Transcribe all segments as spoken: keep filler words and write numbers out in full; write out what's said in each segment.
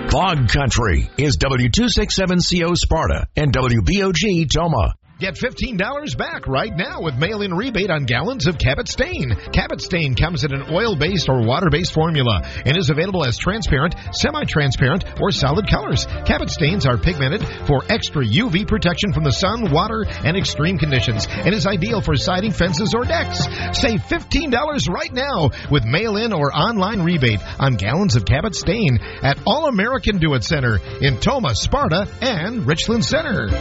Bog Country is W two sixty-seven C O Sparta and W B O G Toma. Get fifteen dollars back right now with mail-in rebate on gallons of Cabot Stain. Cabot Stain comes in an oil-based or water-based formula and is available as transparent, semi-transparent, or solid colors. Cabot Stains are pigmented for extra U V protection from the sun, water, and extreme conditions and is ideal for siding, fences, or decks. Save fifteen dollars right now with mail-in or online rebate on gallons of Cabot Stain at All American Do It Center in Toma, Sparta, and Richland Center.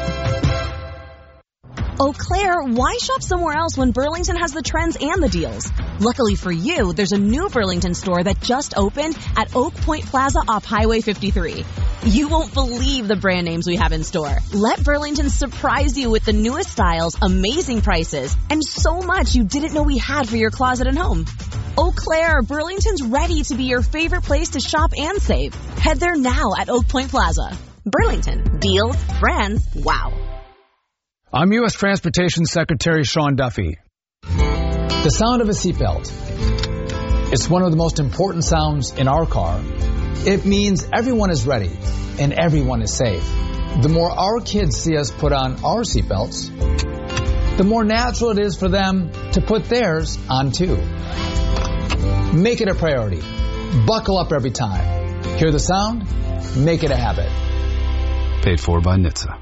Eau Claire, why shop somewhere else when Burlington has the trends and the deals? Luckily for you, there's a new Burlington store that just opened at Oak Point Plaza off Highway fifty-three. You won't believe the brand names we have in store. Let Burlington surprise you with the newest styles, amazing prices, and so much you didn't know we had for your closet and home. Eau Claire, Burlington's ready to be your favorite place to shop and save. Head there now at Oak Point Plaza. Burlington. Deals, brands, wow. I'm U S Transportation Secretary Sean Duffy. The sound of a seatbelt. It's one of the most important sounds in our car. It means everyone is ready and everyone is safe. The more our kids see us put on our seatbelts, the more natural it is for them to put theirs on too. Make it a priority. Buckle up every time. Hear the sound? Make it a habit. Paid for by N H T S A.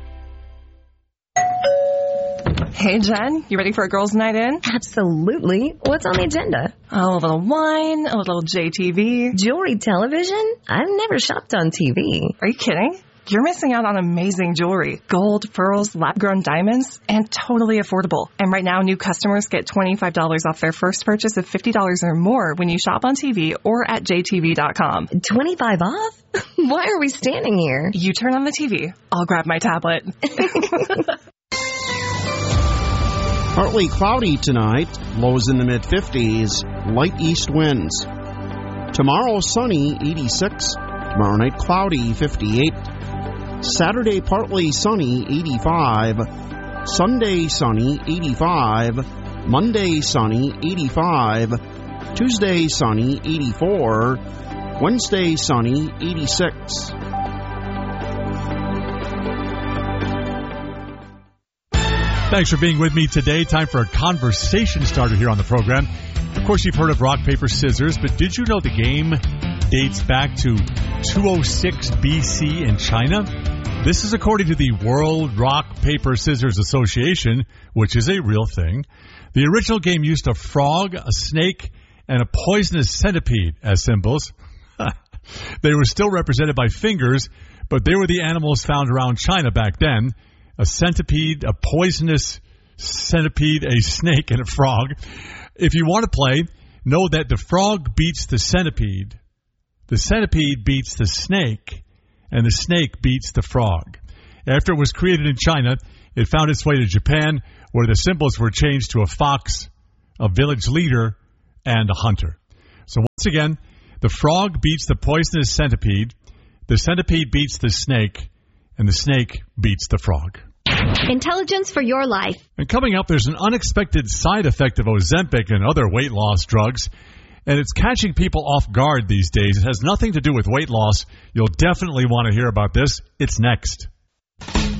Hey, Jen, you ready for a girls' night in? Absolutely. What's on the agenda? Oh, a little wine, a little J T V. Jewelry television? I've never shopped on T V. Are you kidding? You're missing out on amazing jewelry. Gold, pearls, lab-grown diamonds, and totally affordable. And right now, new customers get twenty-five dollars off their first purchase of fifty dollars or more when you shop on T V or at J T V dot com. twenty-five off? Why are we standing here? You turn on the T V. I'll grab my tablet. Partly cloudy tonight, lows in the mid-fifties, light east winds. Tomorrow, sunny, eighty-six. Tomorrow night, cloudy, fifty-eight. Saturday, partly sunny, eighty-five. Sunday, sunny, eighty-five. Monday, sunny, eighty-five. Tuesday, sunny, eighty-four. Wednesday, sunny, eighty-six. Thanks for being with me today. Time for a conversation starter here on the program. Of course, you've heard of rock, paper, scissors, but did you know the game dates back to two oh six B C in China? This is according to the World Rock, Paper, Scissors Association, which is a real thing. The original game used a frog, a snake, and a poisonous centipede as symbols. They were still represented by fingers, but they were the animals found around China back then. A centipede, a poisonous centipede, a snake, and a frog. If you want to play, know that the frog beats the centipede, the centipede beats the snake, and the snake beats the frog. After it was created in China, it found its way to Japan, where the symbols were changed to a fox, a village leader, and a hunter. So once again, the frog beats the poisonous centipede, the centipede beats the snake, and the snake beats the frog. Intelligence for your life. And coming up, there's an unexpected side effect of Ozempic and other weight loss drugs, and it's catching people off guard these days. It has nothing to do with weight loss. You'll definitely want to hear about this. It's next.